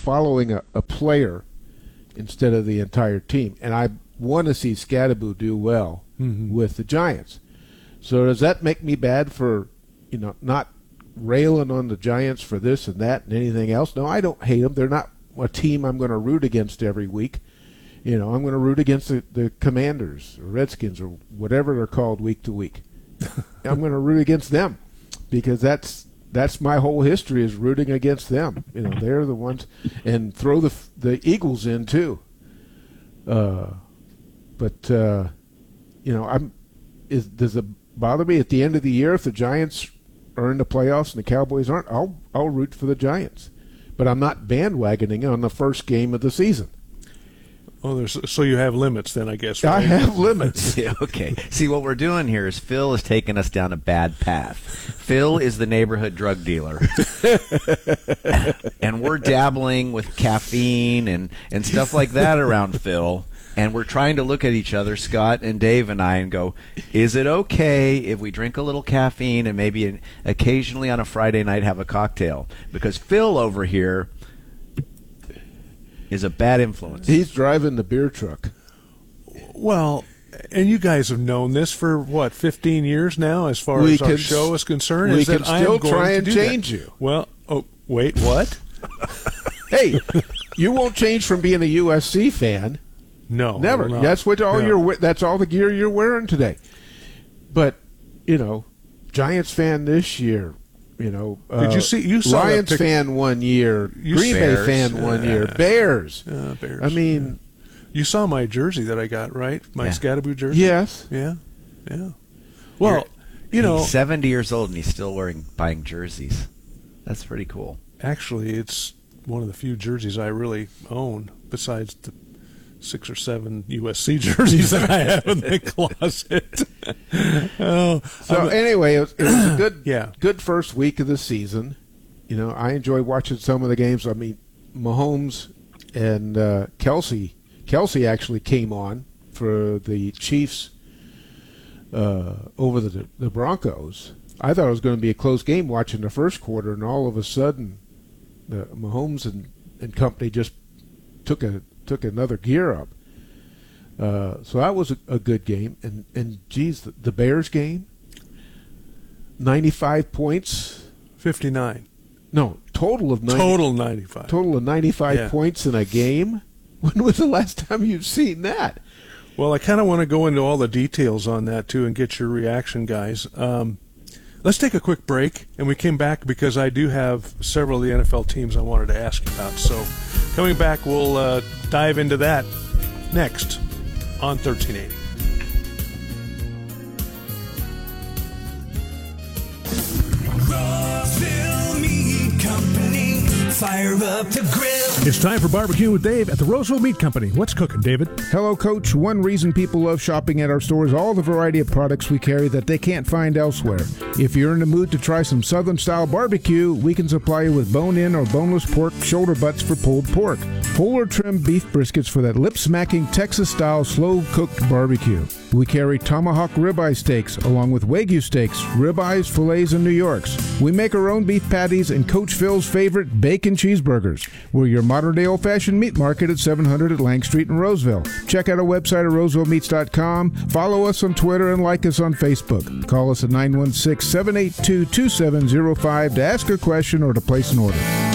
following a player instead of the entire team. And I want to see Scadaboo do well with the Giants. So does that make me bad for, not railing on the Giants for this and that and anything else? No, I don't hate them. They're not a team I'm going to root against every week. I'm going to root against the Commanders or Redskins or whatever they're called week to week. I'm going to root against them because that's my whole history is rooting against them. They're the ones, and throw the Eagles in too. Does it bother me at the end of the year if the Giants are in the playoffs and the Cowboys aren't? I'll root for the Giants, but I'm not bandwagoning on the first game of the season. Oh, so you have limits then, I guess, right? I have limits. Yeah, okay. See, what we're doing here is Phil is taking us down a bad path. Phil is the neighborhood drug dealer. And we're dabbling with caffeine and stuff like that around Phil. And we're trying to look at each other, Scott and Dave and I, and go, is it okay if we drink a little caffeine and maybe occasionally on a Friday night have a cocktail? Because Phil over here is a bad influence. He's driving the beer truck. Well, and you guys have known this for, 15 years now as far as our show is concerned? We can still try and change you. Well, wait, what? Hey, you won't change from being a USC fan. No. Never. That's what that's all the gear you're wearing today. But, Giants fan this year. Did you saw Lions fan 1 year, Green Bay fan 1 year, Bears. Bears. I mean, you saw my jersey that I got, right? My Scadaboo jersey. Yes. Yeah. Well, he's 70 years old and he's still buying jerseys. That's pretty cool. Actually, it's one of the few jerseys I really own, besides the 6 or 7 USC jerseys that I have in the closet. Anyway, it was a good first week of the season. I enjoy watching some of the games. I mean, Mahomes and Kelsey actually came on for the Chiefs over the Broncos. I thought it was going to be a close game watching the first quarter, and all of a sudden, the Mahomes and company just took another gear up. So that was a good game. And geez, the Bears game, 95 points. 59. No, total of 95. Total of 95 points in a game? When was the last time you've seen that? Well, I kind of want to go into all the details on that, too, and get your reaction, guys. Let's take a quick break, and we came back because I do have several of the NFL teams I wanted to ask you about. So coming back, we'll dive into that next on 1380. Roseville Meat Company, fire up the grill. It's time for Barbecue with Dave at the Roseville Meat Company. What's cooking, David? Hello, Coach. One reason people love shopping at our store is all the variety of products we carry that they can't find elsewhere. If you're in the mood to try some Southern-style barbecue, we can supply you with bone-in or boneless pork shoulder butts for pulled pork, whole or trimmed beef briskets for that lip-smacking Texas-style slow-cooked barbecue. We carry tomahawk ribeye steaks along with Wagyu steaks, ribeyes, fillets, and New Yorks. We make our own beef patties and Coach Phil's favorite bacon cheeseburgers. We're your modern-day old-fashioned meat market at 700 at Lang Street in Roseville. Check out our website at rosevillemeats.com. Follow us on Twitter and like us on Facebook. Call us at 916-782-2705 to ask a question or to place an order.